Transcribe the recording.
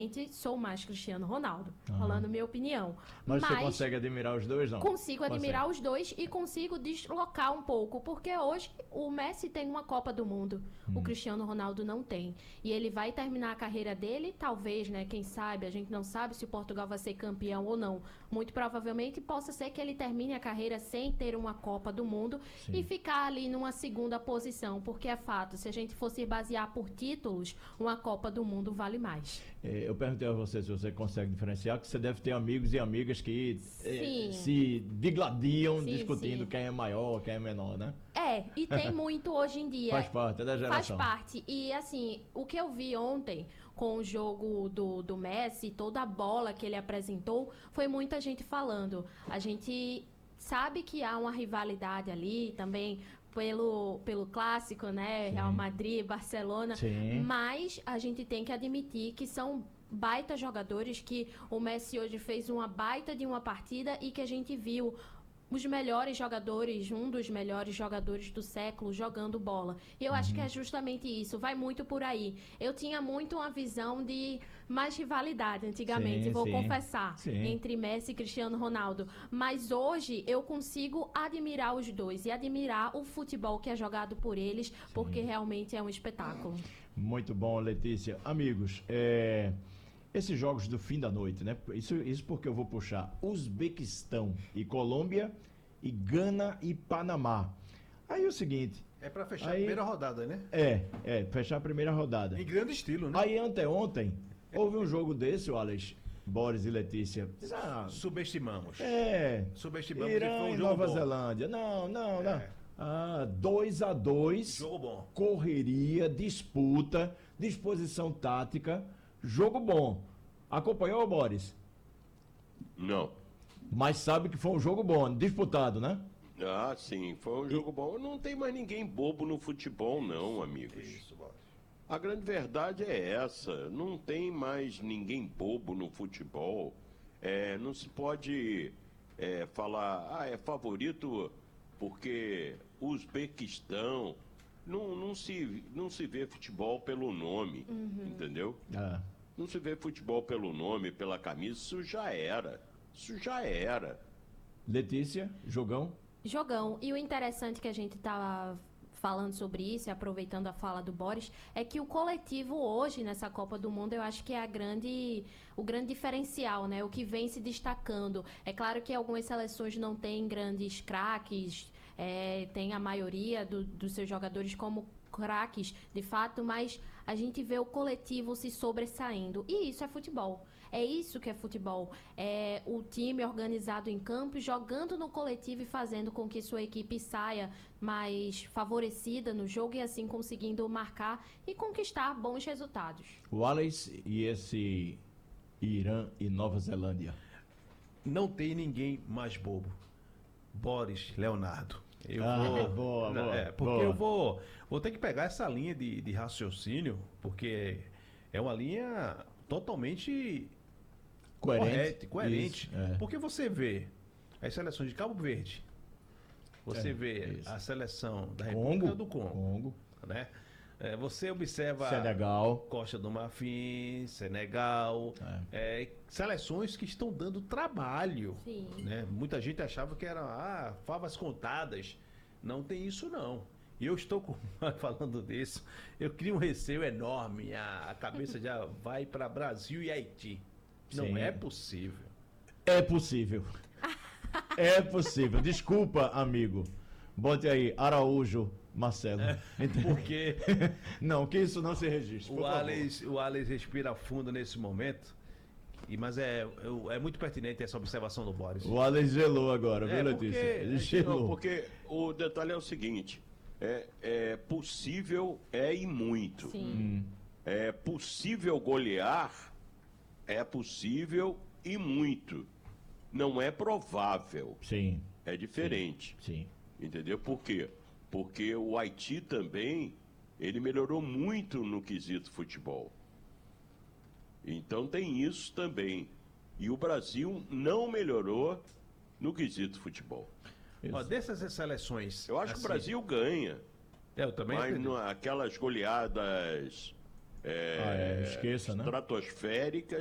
sou mais Cristiano Ronaldo, falando minha opinião. Mas você consegue admirar os dois, não? Consigo admirar os dois e consigo deslocar um pouco, porque hoje o Messi tem uma Copa do Mundo, o Cristiano Ronaldo não tem. E ele vai terminar a carreira dele, talvez, né? Quem sabe, a gente não sabe se o Portugal vai ser campeão ou não. Muito provavelmente possa ser que ele termine a carreira sem ter uma Copa do Mundo e ficar ali numa segunda posição, porque é fato, se a gente fosse basear por títulos, uma Copa do Mundo vale mais. Eu perguntei a você se você consegue diferenciar, que você deve ter amigos e amigas que se digladiam discutindo quem é maior, quem é menor, né? E tem muito hoje em dia. Faz parte da geração. Faz parte. E assim, o que eu vi ontem com o jogo do Messi, toda a bola que ele apresentou, foi muita gente falando. A gente sabe que há uma rivalidade ali também pelo clássico, né? Sim. Real Madrid, Barcelona. Sim. Mas a gente tem que admitir que são baita jogadores, que o Messi hoje fez uma baita de uma partida e que a gente viu os melhores jogadores, um dos melhores jogadores do século jogando bola. E eu acho que é justamente isso, vai muito por aí. Eu tinha muito uma visão de mais rivalidade antigamente, vou confessar, entre Messi e Cristiano Ronaldo. Mas hoje eu consigo admirar os dois e admirar o futebol que é jogado por eles, porque realmente é um espetáculo. Muito bom, Letícia. Amigos, esses jogos do fim da noite, né? Isso porque eu vou puxar Uzbequistão e Colômbia e Gana e Panamá. Aí o seguinte... É pra fechar a primeira rodada, né? Fechar a primeira rodada. Em grande estilo, né? Aí anteontem, houve um jogo desse, Alex, Boris e Letícia. Subestimamos. Subestimamos Irã que foi um e jogo Nova bom. Zelândia. Não. 2-2. Jogo bom. Correria, disputa, disposição tática. Jogo bom. Acompanhou, Boris? Não. Mas sabe que foi um jogo bom, disputado, né? Ah, sim, foi um jogo bom. Não tem mais ninguém bobo no futebol, não, amigos. Isso, Boris. A grande verdade é essa. Não tem mais ninguém bobo no futebol. Não se pode falar, é favorito porque Uzbequistão. Não se vê futebol pelo nome, entendeu? Não se vê futebol pelo nome, pela camisa, isso já era. Letícia, jogão? Jogão. E o interessante que a gente tá falando sobre isso, e aproveitando a fala do Boris, é que o coletivo hoje, nessa Copa do Mundo, eu acho que é o grande diferencial, né? O que vem se destacando. É claro que algumas seleções não têm grandes craques, tem a maioria dos seus jogadores como craques, de fato, mas a gente vê o coletivo se sobressaindo. E isso é futebol. É isso que é futebol. É o time organizado em campo, jogando no coletivo e fazendo com que sua equipe saia mais favorecida no jogo e assim conseguindo marcar e conquistar bons resultados. O Wallace e esse Irã e Nova Zelândia. Não tem ninguém mais bobo. Boris Leonardo. Boa. Eu vou ter que pegar essa linha de raciocínio, porque é uma linha totalmente coerente. Isso, Porque você vê as seleções de Cabo Verde, você vê a seleção da República do Congo, né? Você observa Senegal, Costa do Marfim, Senegal, seleções que estão dando trabalho. Né? Muita gente achava que eram favas contadas. Não tem isso, não. E eu estou falando disso, eu crio um receio enorme. A cabeça já vai para Brasil e Haiti. Não é possível. É possível. É possível. Desculpa, amigo. Bote aí, Araújo Marcelo. Porque não, que isso não se registre. O Alex respira fundo nesse momento. Mas é muito pertinente essa observação do Boris. O Alex gelou agora, viu, Letícia? Ele gelou. Porque o detalhe é o seguinte: é possível, e muito. É possível golear, é possível e muito. Não é provável. Sim. É diferente. Sim. Entendeu? Por quê? Porque o Haiti também, ele melhorou muito no quesito futebol. Então tem isso também. E o Brasil não melhorou no quesito futebol. Dessas seleções... Eu acho que o Brasil ganha. Eu também mas aquelas goleadas Esqueça, né? estratosféricas